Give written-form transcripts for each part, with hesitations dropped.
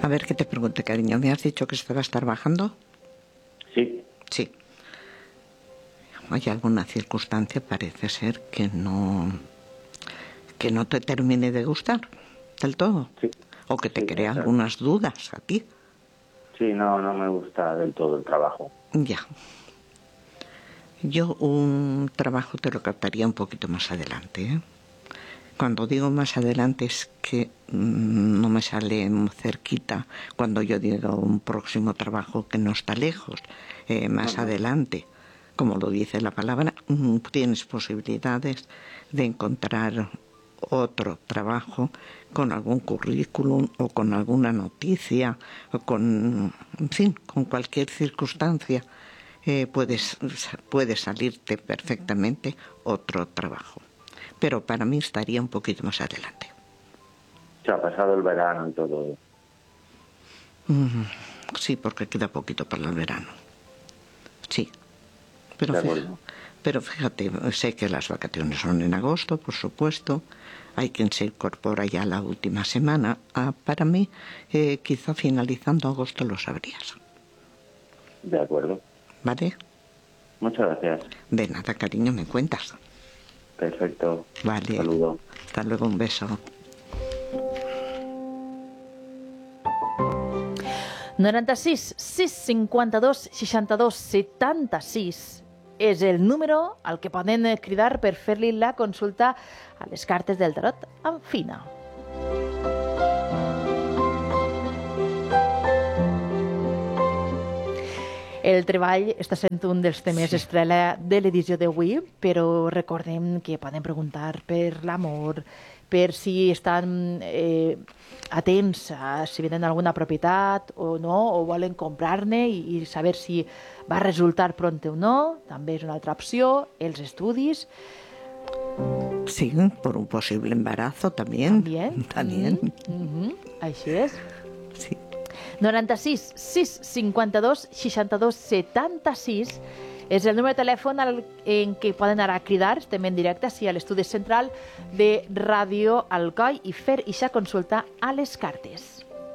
A ver, ¿qué te pregunte, cariño? ¿Me has dicho que estabas trabajando? Sí. Sí. ¿Hay alguna circunstancia, parece ser, que no te termine de gustar del todo? Sí. ¿O que te Sí, crea exacto. algunas dudas a ti? Sí, no me gusta del todo el trabajo. Ya. Yo un trabajo te lo captaría un poquito más adelante, ¿eh? Cuando digo más adelante es que no me sale cerquita. Cuando yo digo un próximo trabajo que no está lejos, más adelante, como lo dice la palabra, tienes posibilidades de encontrar otro trabajo con algún currículum o con alguna noticia o con, en fin, con cualquier circunstancia. Puede salirte perfectamente otro trabajo. Pero para mí estaría un poquito más adelante. Se ha pasado el verano y todo. Sí, porque queda poquito para el verano. Sí. Pero fíjate, sé que las vacaciones son en agosto, por supuesto. Hay quien se incorpora ya la última semana. Para mí, quizá finalizando agosto lo sabrías. De acuerdo. ¿Vale? Muchas gracias. De nada, cariño, me cuentas. Perfecto. Vale. Saludo. Hasta luego, un beso. 96 652 62 76 és el número al que poden cridar per fer-li la consulta a les cartes del tarot amb Fina. El treball està sent un dels temes estrella de l'edició d'avui, però recordem que poden preguntar per l'amor, per si estan atents a si venen alguna propietat o no, o volen comprar-ne i saber si va resultar pronto o no. També és una altra opció. Els estudis. Sí, por un posible embarazo también. También. Així és. Sí. 96 652 62 76 és el número de telèfon en què poden anar a cridar, estem en directe així a l'estudi central de Ràdio Alcoi i fer ixa consulta a les cartes.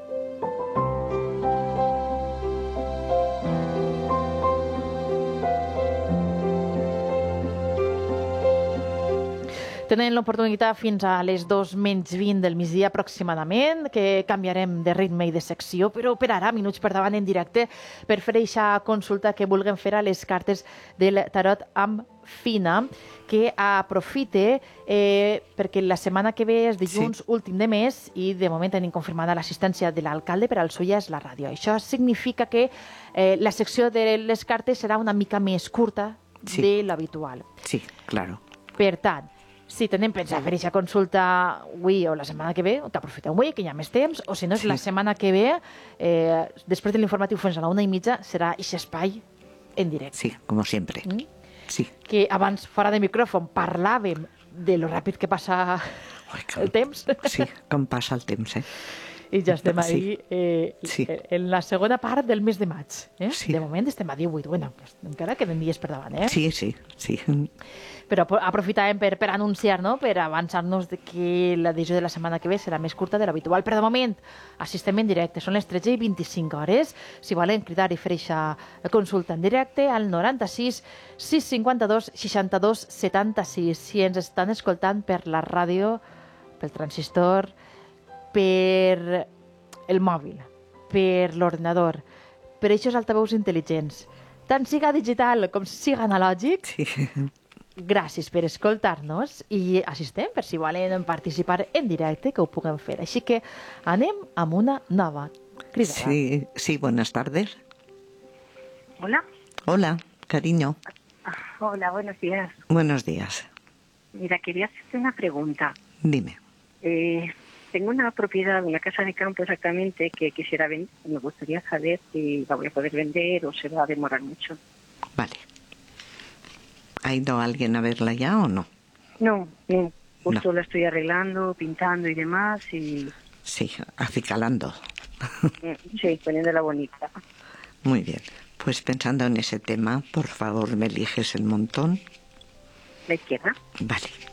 Tenen l'oportunitat fins a les 2:20 del migdia aproximadament, que canviarem de ritme i de secció, però per ara, minuts per davant en directe, per fer aquesta consulta que vulguem fer a les cartes del tarot amb Fina, que aprofite perquè la setmana que ve és dilluns últim de mes i de moment tenim confirmada l'assistència de l'alcalde per al Solla és la ràdio. Això significa que la secció de les cartes serà una mica més curta de l'habitual. Sí, claro. Per tant, si tenim pensat fer aquesta consulta avui o la setmana que ve, t'aprofitem avui, que hi ha més temps, o si no és la setmana que ve, després de l'informatiu fins a la 1:30, serà aquest espai en directe. Sí, como siempre. Sí. Que abans, fora de micròfon, parlàvem de lo ràpid que passa el temps. Sí, com passa el temps, I ja estem ahí en la segona part del mes de maig. De moment estem a 18. Bueno, encara queden dies per davant, Sí. Però aprofitàvem per anunciar, no?, per avançar-nos de que l'edició de la setmana que ve serà més curta de l'habitual. Però de moment, assistem en directe. Són les 13:25. Si volen cridar i fer aquesta consulta en directe, al 96 652 62 76. Si ens estan escoltant per la ràdio, pel transistor, per el mòbil, per l'ordinador, per aquests altaveus intel·ligents, tant siga digital com siga analògic, gràcies per escoltar-nos i assistem per si volen participar en directe, que ho puguem fer. Així que anem amb una nova cridada. Sí, buenas tardes. Hola. Hola, cariño. Hola, buenos días. Buenos días. Mira, quería hacerte una pregunta. Dime. Tengo una propiedad, una casa de campo exactamente, que quisiera vender. Me gustaría saber si la voy a poder vender o se va a demorar mucho. Vale. ¿Ha ido alguien a verla ya o no? No. Justo la estoy arreglando, pintando y demás. Sí, acicalando. Sí, poniéndola bonita. Muy bien. Pues pensando en ese tema, por favor, me eliges el montón. ¿La izquierda? Vale.